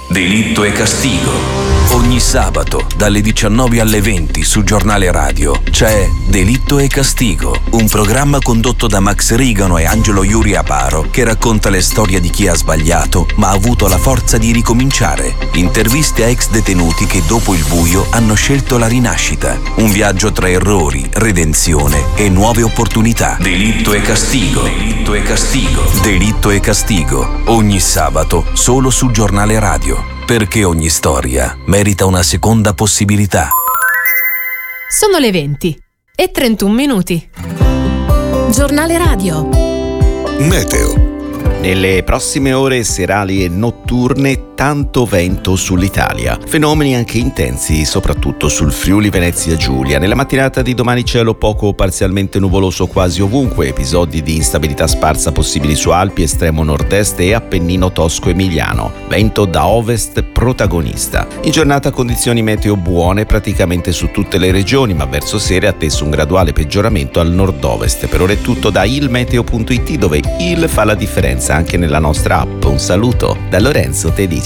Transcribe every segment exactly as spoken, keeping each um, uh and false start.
Delitto e Castigo. Ogni sabato dalle diciannove alle venti su Giornale Radio c'è Delitto e Castigo, un programma condotto da Max Rigano e Angelo Iuri Aparo che racconta le storie di chi ha sbagliato ma ha avuto la forza di ricominciare. Interviste a ex detenuti che dopo il buio hanno scelto la rinascita. Un viaggio tra errori, redenzione e nuove opportunità. Delitto e Castigo. Delitto e Castigo. Delitto e Castigo. Ogni sabato solo su Giornale Radio. Perché ogni storia merita una seconda possibilità. Sono le venti e trentuno minuti. Giornale Radio. Meteo. Nelle prossime ore serali e notturne tanto vento sull'Italia, fenomeni anche intensi soprattutto sul Friuli Venezia Giulia. Nella mattinata di domani cielo poco o parzialmente nuvoloso quasi ovunque, episodi di instabilità sparsa possibili su Alpi, estremo nord-est e Appennino tosco-emiliano, vento da ovest protagonista. In giornata condizioni meteo buone praticamente su tutte le regioni, ma verso sera è atteso un graduale peggioramento al nord-ovest. Per ora è tutto da ilmeteo punto it, dove il fa la differenza anche nella nostra app. Un saluto da Lorenzo Tedici.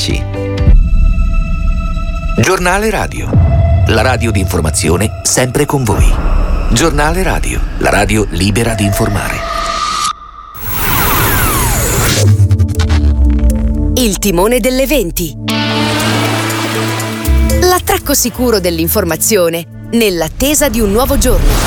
Giornale Radio, la radio di informazione sempre con voi. Giornale Radio, la radio libera di informare. Il timone delle venti. L'attracco sicuro dell'informazione nell'attesa di un nuovo giorno.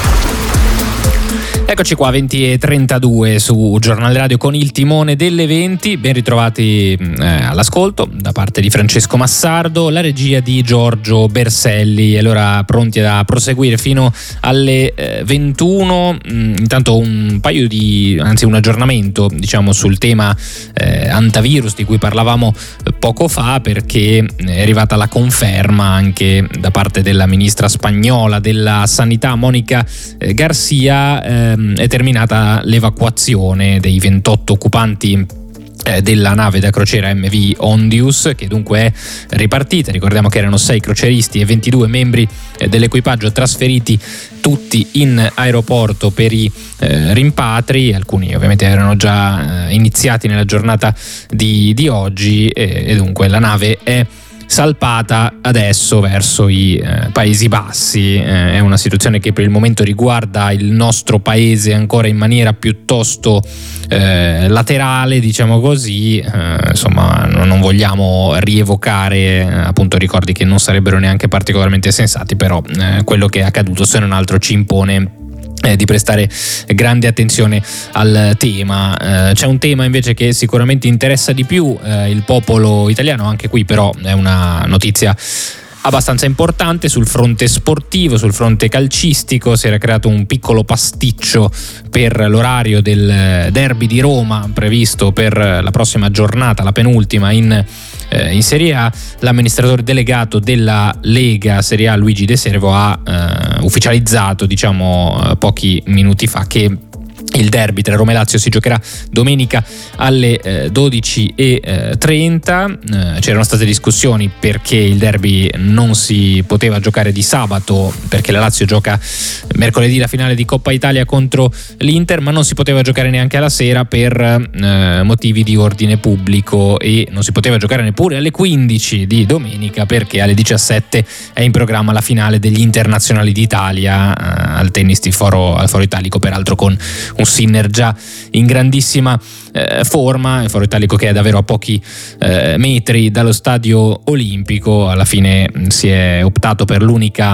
Eccoci qua, venti e trentadue su Giornale Radio con il timone delle venti. Ben ritrovati eh, all'ascolto da parte di Francesco Massardo, la regia di Giorgio Berselli. E allora pronti a proseguire fino alle eh, ventuno. Mm, intanto un paio di, anzi un aggiornamento diciamo sul tema eh, antivirus di cui parlavamo poco fa, perché è arrivata la conferma anche da parte della ministra spagnola della Sanità Mónica eh, Garcia. Eh, è terminata l'evacuazione dei ventotto occupanti della nave da crociera M V Ondius, che dunque è ripartita. Ricordiamo che erano sei croceristi e ventidue membri dell'equipaggio trasferiti tutti in aeroporto per i eh, rimpatri. Alcuni ovviamente erano già eh, iniziati nella giornata di, di oggi e, e dunque la nave è salpata adesso verso i eh, Paesi Bassi. Eh, è una situazione che per il momento riguarda il nostro paese ancora in maniera piuttosto eh, laterale, diciamo così. Eh, insomma, non vogliamo rievocare eh, appunto ricordi che non sarebbero neanche particolarmente sensati, però eh, quello che è accaduto se non altro ci impone Eh, di prestare grande attenzione al tema. Eh, c'è un tema invece che sicuramente interessa di più eh, il popolo italiano, anche qui però è una notizia abbastanza importante sul fronte sportivo, sul fronte calcistico. Si era creato un piccolo pasticcio per l'orario del derby di Roma previsto per la prossima giornata, la penultima in, eh, in Serie A. L'amministratore delegato della Lega Serie A, Luigi De Servo, ha eh, ufficializzato diciamo pochi minuti fa che il derby tra Roma e Lazio si giocherà domenica alle eh, dodici e trenta. Eh, c'erano state discussioni perché il derby non si poteva giocare di sabato, perché la Lazio gioca mercoledì la finale di Coppa Italia contro l'Inter, ma non si poteva giocare neanche alla sera per eh, motivi di ordine pubblico, e non si poteva giocare neppure alle quindici di domenica perché alle diciassette è in programma la finale degli internazionali d'Italia eh, al tennis di foro, al Foro Italico, peraltro con un Sinner già in grandissima eh, forma. Il Foro Italico che è davvero a pochi eh, metri dallo stadio olimpico. Alla fine si è optato per l'unica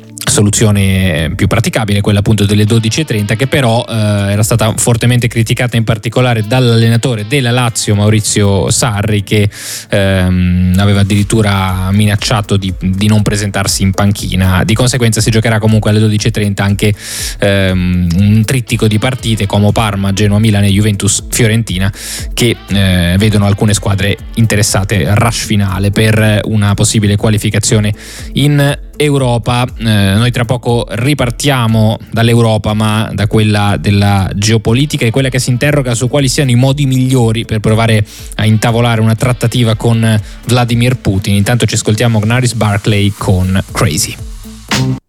soluzione più praticabile, quella appunto delle dodici e trenta, che però eh, era stata fortemente criticata in particolare dall'allenatore della Lazio Maurizio Sarri, che ehm, aveva addirittura minacciato di, di non presentarsi in panchina. Di conseguenza si giocherà comunque alle dodici e trenta anche ehm, un trittico di partite Como Parma, Genoa Milan e Juventus Fiorentina, che eh, vedono alcune squadre interessate al rush finale per una possibile qualificazione in Europa. Eh, noi tra poco ripartiamo dall'Europa, ma da quella della geopolitica, e quella che si interroga su quali siano i modi migliori per provare a intavolare una trattativa con Vladimir Putin. Intanto ci ascoltiamo Gnarls Barkley con Crazy.